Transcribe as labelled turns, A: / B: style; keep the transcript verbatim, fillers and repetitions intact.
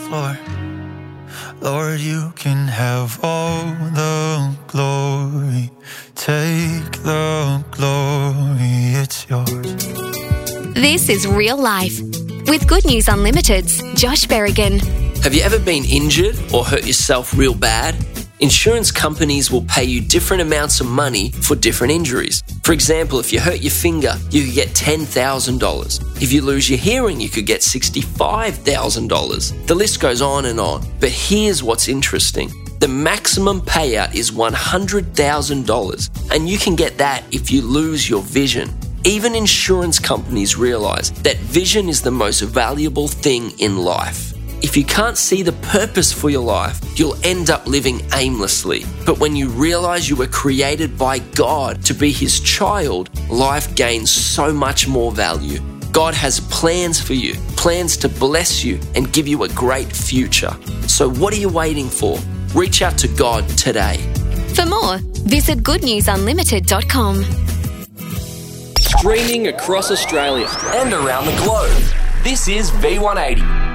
A: floor. Lord, you can have all the glory. Take the glory, it's yours.
B: This is Real Life with Good News Unlimited's Josh Berrigan.
C: Have you ever been injured or hurt yourself real bad? Insurance companies will pay you different amounts of money for different injuries. For example, if you hurt your finger, you could get ten thousand dollars. If you lose your hearing, you could get sixty-five thousand dollars. The list goes on and on. But here's what's interesting. The maximum payout is one hundred thousand dollars, and you can get that if you lose your vision. Even insurance companies realize that vision is the most valuable thing in life. If you can't see the purpose for your life, you'll end up living aimlessly. But when you realize you were created by God to be His child, life gains so much more value. God has plans for you, plans to bless you and give you a great future. So what are you waiting for? Reach out to God today.
B: For more, visit good news unlimited dot com.
D: Streaming across Australia and around the globe. This is V one eighty.